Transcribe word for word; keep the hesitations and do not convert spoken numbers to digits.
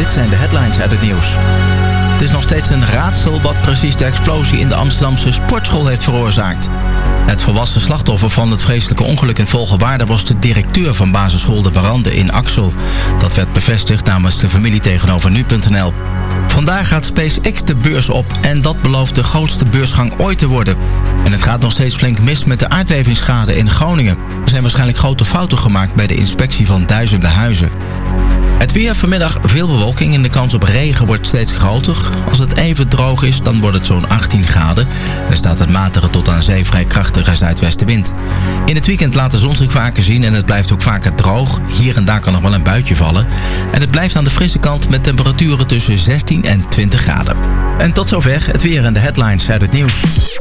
dit zijn de headlines uit het nieuws. Het is nog steeds een raadsel wat precies de explosie in de Amsterdamse sportschool heeft veroorzaakt. Het volwassen slachtoffer van het vreselijke ongeluk in Volgewaarde was de directeur van basisschool De Barande in Axel. Dat werd bevestigd namens de familie tegenover nu punt n l. Vandaag gaat SpaceX de beurs op en dat belooft de grootste beursgang ooit te worden. En het gaat nog steeds flink mis met de aardbevingsschade in Groningen. Er zijn waarschijnlijk grote fouten gemaakt bij de inspectie van duizenden huizen. Het weer, vanmiddag veel bewolking en de kans op regen wordt steeds groter. Als het even droog is, dan wordt het zo'n achttien graden. En er staat een matige tot aan zee vrij krachtige zuidwestenwind. In het weekend laat de zon zich vaker zien en het blijft ook vaker droog. Hier en daar kan nog wel een buitje vallen. En het blijft aan de frisse kant met temperaturen tussen zestien en twintig graden. En tot zover het weer en de headlines uit het nieuws.